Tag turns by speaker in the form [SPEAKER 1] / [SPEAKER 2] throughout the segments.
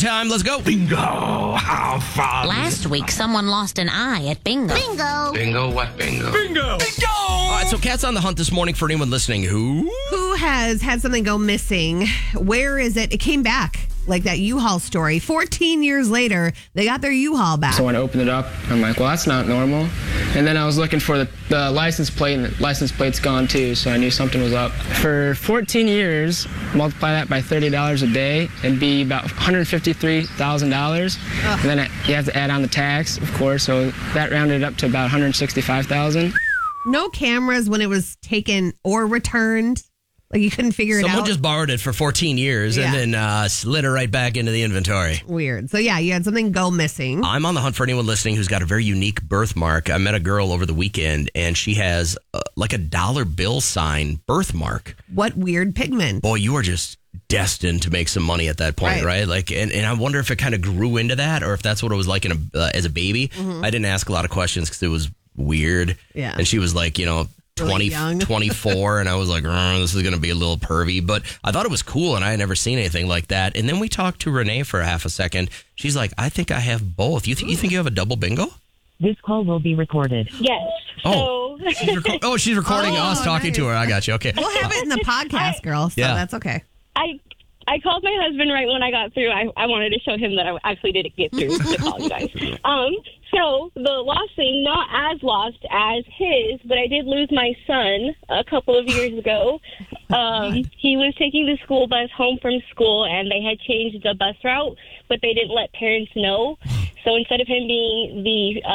[SPEAKER 1] Time, let's go.
[SPEAKER 2] Bingo! How fun!
[SPEAKER 3] Last week, someone lost an eye at bingo.
[SPEAKER 4] Bingo.
[SPEAKER 2] Bingo? What bingo?
[SPEAKER 1] Bingo! All right, so Kat's on the hunt this morning for anyone listening who
[SPEAKER 5] has had something go missing. Where is it? It came back, like that U-Haul story. 14 years later, they got their U-Haul back.
[SPEAKER 6] So when I opened it up, I'm like, well, that's not normal. And then I was looking for the license plate, and the license plate's gone too, so I knew something was up. For 14 years, multiply that by $30 a day, it'd be about $153,000. And then you have to add on the tax, of course, so that rounded up to about $165,000.
[SPEAKER 5] No cameras when it was taken or returned. Like you couldn't figure it out.
[SPEAKER 1] someone just borrowed it for 14 years and then slid it right back into the inventory.
[SPEAKER 5] Weird. So yeah, you had something go missing.
[SPEAKER 1] I'm on the hunt for anyone listening who's got a very unique birthmark. I met a girl over the weekend, and she has like a dollar bill sign birthmark.
[SPEAKER 5] What weird pigment?
[SPEAKER 1] Boy, you are just destined to make some money at that point, right? Like, and I wonder if it kind of grew into that, or if that's what it was like as a baby.
[SPEAKER 5] Mm-hmm.
[SPEAKER 1] I didn't ask a lot of questions because it was weird.
[SPEAKER 5] Yeah.
[SPEAKER 1] And she was like, 24, and I was like, this is going to be a little pervy. But I thought it was cool, and I had never seen anything like that. And then we talked to Renee for half a second. She's like, I think I have both. You think you have a double bingo?
[SPEAKER 7] This call will be recorded.
[SPEAKER 8] Yes.
[SPEAKER 1] Oh, she's recording us talking to her. I got you. Okay.
[SPEAKER 5] We'll have it in the podcast, girl. So that's okay.
[SPEAKER 8] I called my husband right when I got through. I wanted to show him that I actually didn't get through to call you guys. So the lost thing, not as lost as his, but I did lose my son a couple of years ago. He was taking the school bus home from school, and they had changed the bus route, but they didn't let parents know. So instead of him being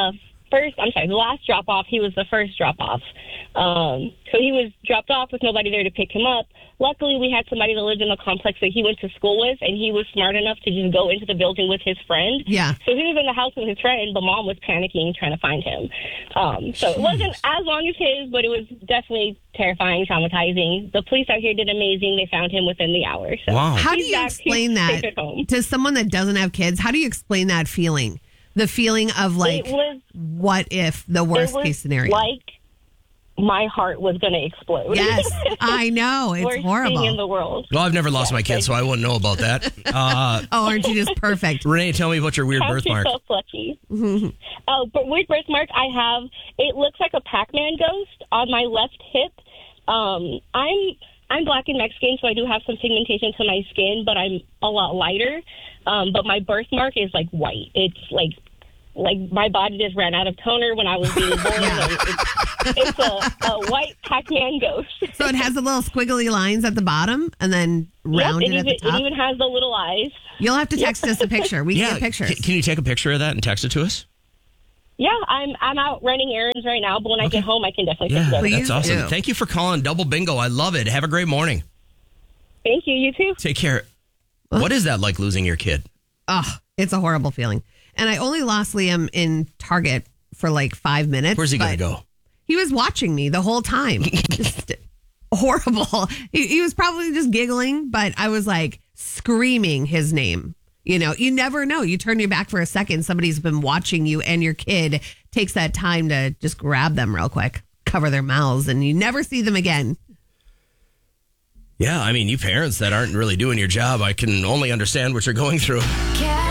[SPEAKER 8] the last drop-off, he was the first drop-off. So he was dropped off with nobody there to pick him up. Luckily, we had somebody that lived in the complex that he went to school with, and he was smart enough to just go into the building with his friend.
[SPEAKER 5] Yeah.
[SPEAKER 8] So he was in the house with his friend. The mom was panicking, trying to find him. So it wasn't as long as his, but it was definitely terrifying, traumatizing. The police out here did amazing. They found him within the hour. So
[SPEAKER 1] wow.
[SPEAKER 5] How do you explain that to someone that doesn't have kids? How do you explain that feeling? The feeling of what if the worst case scenario?
[SPEAKER 8] Like my heart was going to explode.
[SPEAKER 5] Yes, I know. It's
[SPEAKER 8] Worst
[SPEAKER 5] horrible.
[SPEAKER 8] thing in the world.
[SPEAKER 1] Well, I've never lost my kid, so I wouldn't know about that.
[SPEAKER 5] Aren't you just perfect?
[SPEAKER 1] Renee, tell me about your weird birthmark.
[SPEAKER 8] Yourself lucky. But weird birthmark I have, it looks like a Pac-Man ghost on my left hip. I'm black and Mexican, so I do have some pigmentation to my skin, but I'm a lot lighter. But my birthmark is like white. It's like my body just ran out of toner when I was being born. It's a white Pac-Man ghost.
[SPEAKER 5] So it has the little squiggly lines at the bottom and then rounded at the top?
[SPEAKER 8] It even has the little eyes.
[SPEAKER 5] You'll have to text us a picture. We can get pictures.
[SPEAKER 1] Can you take a picture of that and text it to us?
[SPEAKER 8] Yeah, I'm out running errands right now, but when I get home, I can definitely take it.
[SPEAKER 1] That's awesome. Thank you for calling Double Bingo. I love it. Have a great morning.
[SPEAKER 8] Thank you. You too.
[SPEAKER 1] Take care. What is that like, losing your kid?
[SPEAKER 5] Oh, it's a horrible feeling. And I only lost Liam in Target for like 5 minutes.
[SPEAKER 1] Where's he going to go?
[SPEAKER 5] He was watching me the whole time. Just horrible. He was probably just giggling, but I was like screaming his name. You never know. You turn your back for a second, somebody's been watching you, and your kid takes that time to just grab them real quick, cover their mouths, and you never see them again.
[SPEAKER 1] Yeah, I mean, you parents that aren't really doing your job, I can only understand what you're going through.